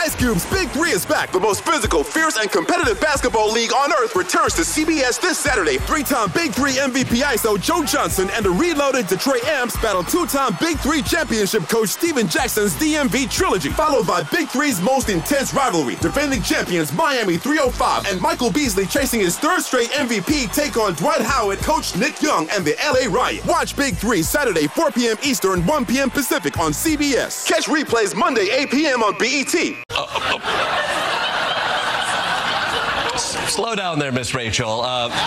Ice Cube's Big Three is back. The most physical, fierce, and competitive basketball league on earth returns to CBS this Saturday. Three-time Big Three MVP ISO Joe Johnson and the reloaded Detroit Amps battle two-time Big Three championship coach Steven Jackson's DMV trilogy, followed by Big Three's most intense rivalry. Defending champions Miami 305 and Michael Beasley chasing his third straight MVP take on Dwight Howard, Coach Nick Young, and the LA Riot. Watch Big Three Saturday, 4 p.m. Eastern, 1 p.m. Pacific on CBS. Catch replays Monday, 8 p.m. on BET. Slow down there, Miss Rachel.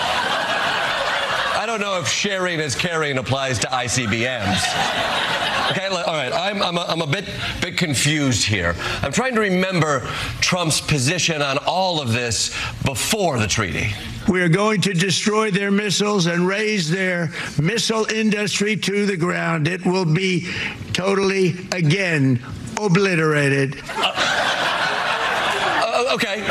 I don't know if sharing is caring applies to ICBMs. Okay, all right. I'm a bit confused here. I'm trying to remember Trump's position on all of this before the treaty. We are going to destroy their missiles and raise their missile industry to the ground. It will be totally, again, obliterated. Okay.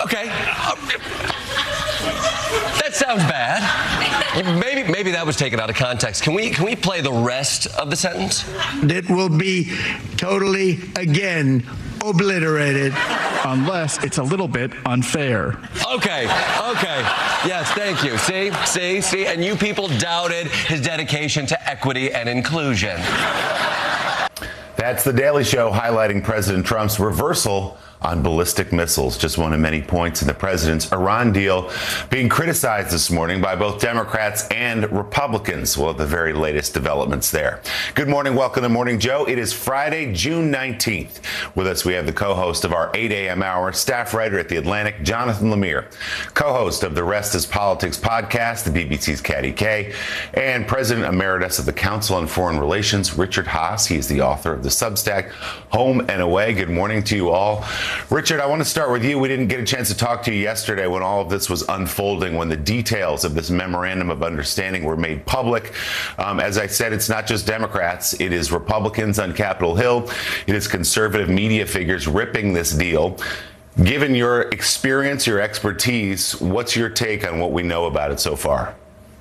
That sounds bad. Maybe that was taken out of context. Can we play the rest of the sentence? It will be totally, again, obliterated. Unless it's a little bit unfair. Okay. Yes, thank you. See? And you people doubted his dedication to equity and inclusion. That's The Daily Show highlighting President Trump's reversal on ballistic missiles, just one of many points in the president's Iran deal being criticized this morning by both Democrats and Republicans. Well, the very latest developments there. Good morning. Welcome to Morning Joe. It is Friday, June 19th. With us, we have the co-host of our 8 a.m. hour, staff writer at The Atlantic, Jonathan Lemire, co-host of the Rest is Politics podcast, the BBC's Caddy K, and President Emeritus of the Council on Foreign Relations, Richard Haass. He is the author of the Substack Home and Away. Good morning to you all. Richard, I want to start with you. We didn't get a chance to talk to you yesterday when all of this was unfolding, when the details of this memorandum of understanding were made public. As I said, it's not just Democrats. It is Republicans on Capitol Hill. It is conservative media figures ripping this deal. Given your experience, your expertise, what's your take on what we know about it so far?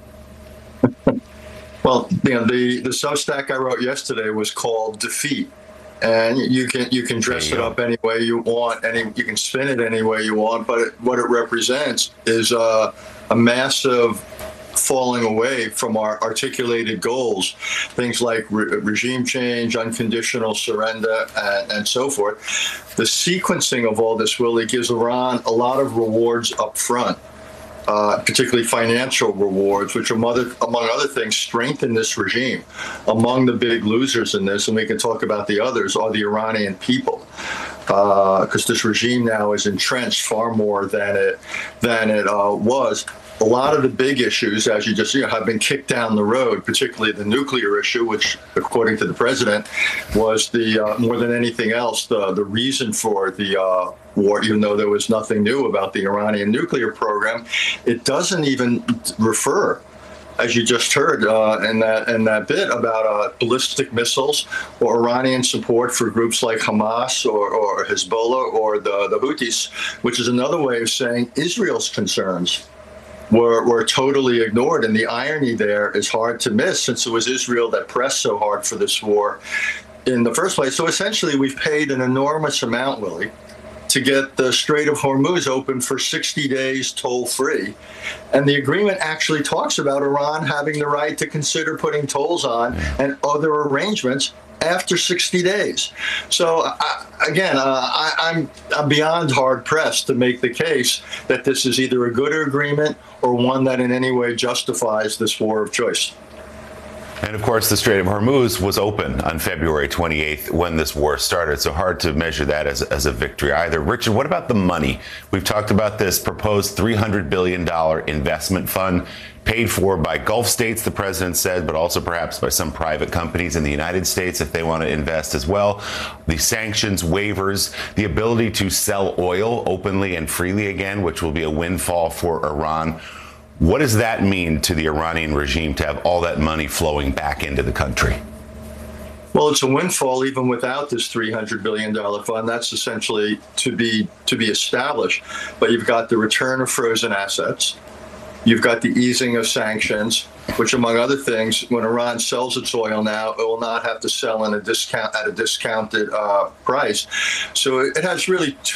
Well, the Substack I wrote yesterday was called Defeat. And you can dress it up any way you want, you can spin it any way you want, but what it represents is a massive falling away from our articulated goals, things like regime change, unconditional surrender, and so forth. The sequencing of all this really gives Iran a lot of rewards up front. Particularly financial rewards, which among other things strengthen this regime. Among the big losers in this, and we can talk about the others, are the Iranian people, because this regime now is entrenched far more than it was. A lot of the big issues, as you just have been kicked down the road, particularly the nuclear issue, which, according to the president, was the more than anything else the reason for the war, even though there was nothing new about the Iranian nuclear program. It doesn't even refer, as you just heard in that bit, about ballistic missiles or Iranian support for groups like Hamas or Hezbollah or the Houthis, which is another way of saying Israel's concerns were totally ignored. And the irony there is hard to miss, since it was Israel that pressed so hard for this war in the first place. So essentially, we've paid an enormous amount, Willie, to get the Strait of Hormuz open for 60 days toll-free. And the agreement actually talks about Iran having the right to consider putting tolls on and other arrangements after 60 days. So I'm beyond hard-pressed to make the case that this is either a good agreement or one that in any way justifies this war of choice. And of course, the Strait of Hormuz was open on February 28th when this war started, so hard to measure that as a victory either. Richard, what about the money? We've talked about this proposed $300 billion investment fund paid for by Gulf states, the president said, but also perhaps by some private companies in the United States if they want to invest as well. The sanctions waivers, the ability to sell oil openly and freely again, which will be a windfall for Iran. What does that mean to the Iranian regime to have all that money flowing back into the country? Well, it's a windfall even without this $300 billion fund. That's essentially to be established. But you've got the return of frozen assets. You've got the easing of sanctions, which, among other things, when Iran sells its oil now, it will not have to sell at a discounted price. So it has really